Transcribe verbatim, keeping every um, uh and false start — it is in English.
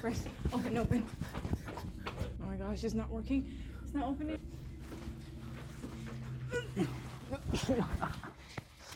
first. Open, open. Oh my gosh, it's not working. It's not opening.